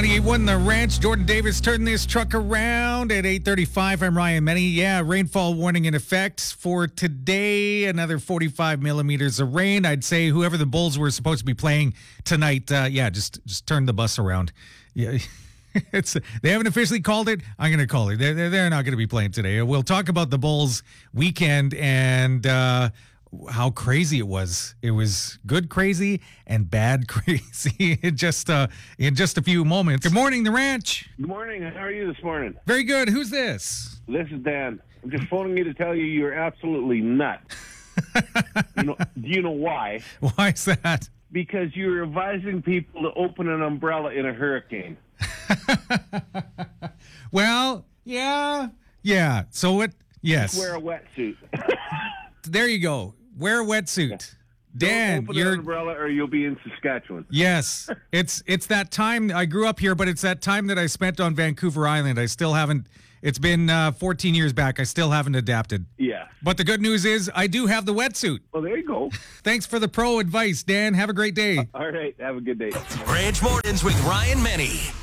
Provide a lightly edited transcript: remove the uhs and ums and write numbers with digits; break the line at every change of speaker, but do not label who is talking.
98.1 The Ranch. Jordan Davis turning this truck around at 8:35. I'm Ryan Menny. Yeah, rainfall warning in effect for today. Another 45 millimeters of rain. I'd say whoever the Bulls were supposed to be playing tonight, just turn the bus around. Yeah. They haven't officially called it. I'm going to call it. They're not going to be playing today. We'll talk about the Bulls weekend and how crazy it was. It was good crazy and bad crazy in just a few moments. Good morning, The Ranch.
Good morning. How are you this morning?
Very good. Who's this?
This is Dan. I'm just phoning you to tell you you're absolutely nuts. Do you know why?
Why is that?
Because you're advising people to open an umbrella in a hurricane.
Well, yeah. So what? Yes.
Wear a wetsuit.
There you go. Wear a wetsuit. Dan,
Don't open an umbrella or you'll be in Saskatchewan.
Yes. It's that time. I grew up here, but it's that time that I spent on Vancouver Island. I still haven't. It's been 14 years back. I still haven't adapted.
Yeah.
But the good news is I do have the wetsuit.
Well, there you go.
Thanks for the pro advice, Dan. Have a great day.
All right. Have a good day.
Ranch Mornings with Ryan Menny.